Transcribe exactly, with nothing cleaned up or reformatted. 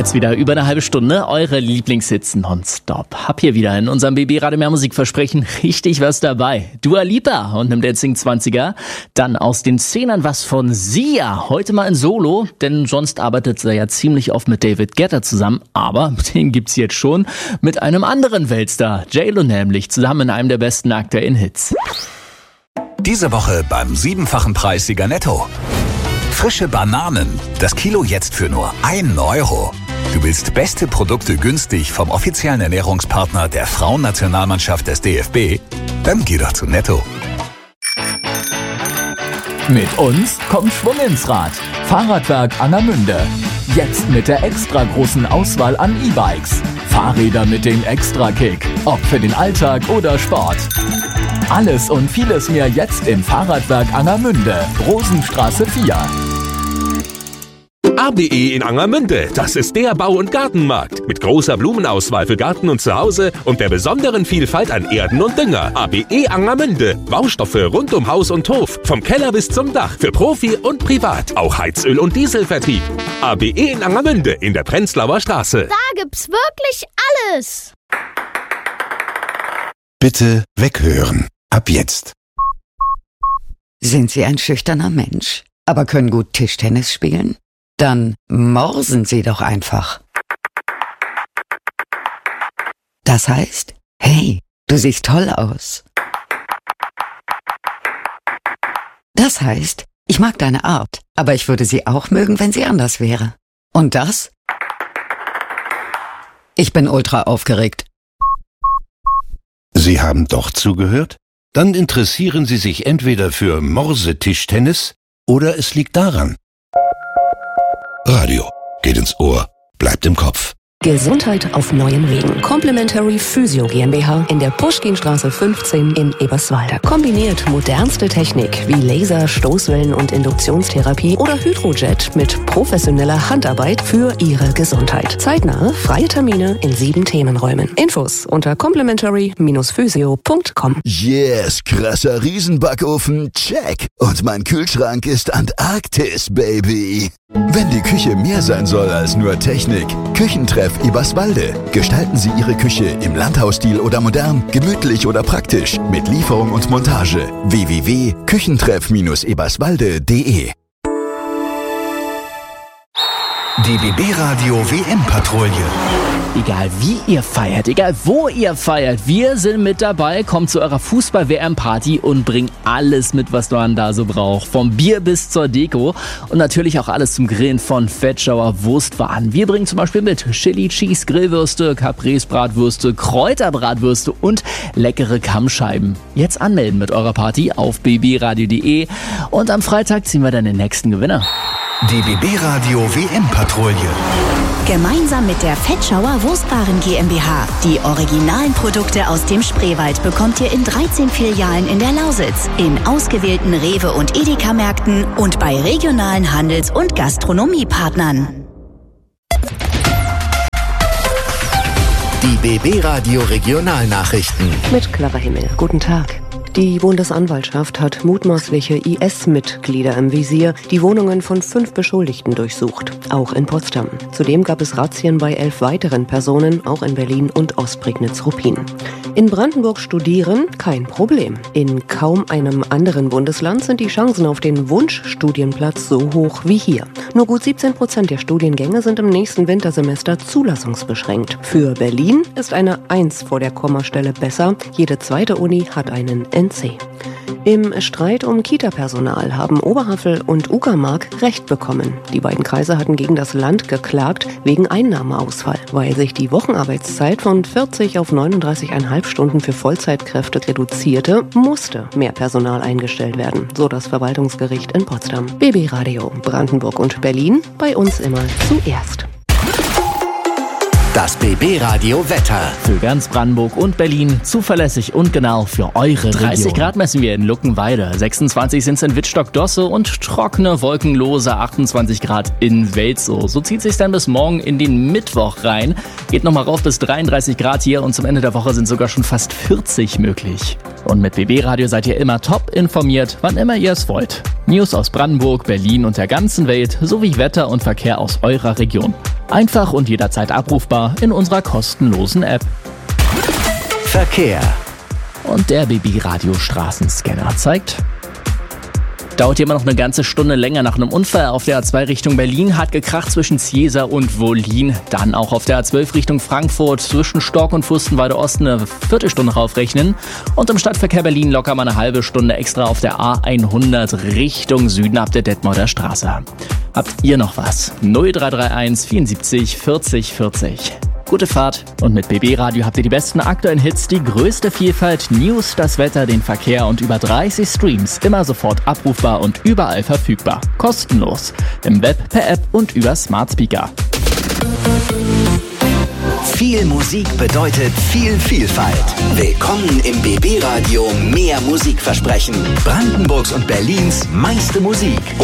jetzt wieder über eine halbe Stunde eure Lieblingshits nonstop. Hab hier wieder in unserem B B Radio mehr Musikversprechen richtig was dabei. Dua Lipa und einem Dancing zwanziger. Dann aus den Zehnern was von Sia. Heute mal in Solo, denn sonst arbeitet sie ja ziemlich oft mit David Guetta zusammen. Aber den gibt's jetzt schon mit einem anderen Weltstar. J-Lo nämlich, zusammen in einem der besten aktuellen Hits. Diese Woche beim siebenfachen Preissieger Netto. Frische Bananen. Das Kilo jetzt für nur einen Euro. Du willst beste Produkte günstig vom offiziellen Ernährungspartner der Frauennationalmannschaft des D F B? Dann geh doch zu Netto. Mit uns kommt Schwung ins Rad. Fahrradwerk Angermünde. Jetzt mit der extra großen Auswahl an E-Bikes. Fahrräder mit dem Extra-Kick. Ob für den Alltag oder Sport. Alles und vieles mehr jetzt im Fahrradwerk Angermünde. Rosenstraße vier. A B E in Angermünde, das ist der Bau- und Gartenmarkt. Mit großer Blumenauswahl für Garten und Zuhause und der besonderen Vielfalt an Erden und Dünger. A B E Angermünde. Baustoffe rund um Haus und Hof. Vom Keller bis zum Dach. Für Profi und Privat. Auch Heizöl- und Dieselvertrieb. A B E in Angermünde in der Prenzlauer Straße. Da gibt's wirklich alles. Bitte weghören. Ab jetzt. Sind Sie ein schüchterner Mensch, aber können gut Tischtennis spielen? Dann morsen Sie doch einfach. Das heißt, hey, du siehst toll aus. Das heißt, ich mag deine Art, aber ich würde sie auch mögen, wenn sie anders wäre. Und das? Ich bin ultra aufgeregt. Sie haben doch zugehört? Dann interessieren Sie sich entweder für Morse-Tischtennis oder es liegt daran. Radio geht ins Ohr, bleibt im Kopf. Gesundheit auf neuen Wegen. Complementary Physio GmbH in der Puschkinstraße fünfzehn in Eberswalde. Kombiniert modernste Technik wie Laser, Stoßwellen und Induktionstherapie oder Hydrojet mit professioneller Handarbeit für Ihre Gesundheit. Zeitnahe, freie Termine in sieben Themenräumen. Infos unter complementary physio punkt com. Yes, krasser Riesenbackofen, check. Und mein Kühlschrank ist Antarktis, Baby. Wenn die Küche mehr sein soll als nur Technik, Küchentreff Eberswalde. Gestalten Sie Ihre Küche im Landhausstil oder modern, gemütlich oder praktisch mit Lieferung und Montage. w w w punkt küchentreff eberswalde punkt de Die B B-Radio W M-Patrouille. Egal wie ihr feiert, egal wo ihr feiert, wir sind mit dabei, kommt zu eurer Fußball-W M-Party und bringt alles mit, was man da so braucht. Vom Bier bis zur Deko und natürlich auch alles zum Grillen von Fettschauer Wurstwaren. Wir bringen zum Beispiel mit Chili Cheese Grillwürste, Caprese Bratwürste, Kräuterbratwürste und leckere Kammscheiben. Jetzt anmelden mit eurer Party auf b b radio punkt de und am Freitag ziehen wir dann den nächsten Gewinner. Die B B-Radio W M-Patrouille. Gemeinsam mit der Fettschauer Wurstwaren GmbH. Die originalen Produkte aus dem Spreewald bekommt ihr in dreizehn Filialen in der Lausitz, in ausgewählten Rewe- und Edeka-Märkten und bei regionalen Handels- und Gastronomiepartnern. Die B B-Radio Regionalnachrichten. Mit Clara Himmel. Guten Tag. Die Bundesanwaltschaft hat mutmaßliche I S-Mitglieder im Visier, die Wohnungen von fünf Beschuldigten durchsucht, auch in Potsdam. Zudem gab es Razzien bei elf weiteren Personen, auch in Berlin und Ostprignitz-Ruppin. In Brandenburg studieren? Kein Problem. In kaum einem anderen Bundesland sind die Chancen auf den Wunschstudienplatz so hoch wie hier. Nur gut siebzehn Prozent der Studiengänge sind im nächsten Wintersemester zulassungsbeschränkt. Für Berlin ist eine eins vor der Kommastelle besser. Jede zweite Uni hat einen N C. Im Streit um Kita-Personal haben Oberhavel und Uckermark Recht bekommen. Die beiden Kreise hatten gegen das Land geklagt wegen Einnahmeausfall. Weil sich die Wochenarbeitszeit von vierzig auf neununddreißig Komma fünf Stunden für Vollzeitkräfte reduzierte, musste mehr Personal eingestellt werden, so das Verwaltungsgericht in Potsdam. B B-Radio, Brandenburg und Berlin, bei uns immer zuerst. Das B B-Radio Wetter. Für ganz Brandenburg und Berlin zuverlässig und genau für eure dreißig Grad messen wir in Luckenwalde, sechsundzwanzig sind es in Wittstock-Dosse und trockene, wolkenlose achtundzwanzig Grad in Welzow. So zieht sich dann bis morgen in den Mittwoch rein. Geht nochmal rauf bis dreiunddreißig Grad hier und zum Ende der Woche sind sogar schon fast vierzig möglich. Und mit B B-Radio seid ihr immer top informiert, wann immer ihr es wollt. News aus Brandenburg, Berlin und der ganzen Welt sowie Wetter und Verkehr aus eurer Region. Einfach und jederzeit abrufbar in unserer kostenlosen App. Verkehr. Und der B B-Radio-Straßenscanner zeigt... Dauert immer noch eine ganze Stunde länger nach einem Unfall auf der A zwei Richtung Berlin. Hat gekracht zwischen Ciesa und Wollin. Dann auch auf der A zwölf Richtung Frankfurt zwischen Stork und Fürstenwalde Osten eine Viertelstunde raufrechnen. Und im Stadtverkehr Berlin locker mal eine halbe Stunde extra auf der A hundert Richtung Süden ab der Detmolder Straße. Habt ihr noch was? null drei drei eins vierundsiebzig vierzig vierzig. Gute Fahrt und mit B B-Radio habt ihr die besten aktuellen Hits, die größte Vielfalt, News, das Wetter, den Verkehr und über dreißig Streams immer sofort abrufbar und überall verfügbar. Kostenlos. Im Web, per App und über Smart Speaker. Viel Musik bedeutet viel Vielfalt. Willkommen im B B-Radio Mehr Musikversprechen. Brandenburgs und Berlins meiste Musik.